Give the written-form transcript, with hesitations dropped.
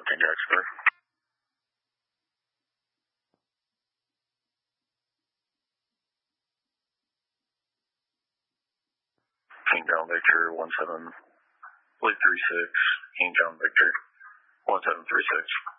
17 Jacksonville. King John Victor 17, 36, King John Victor 1736.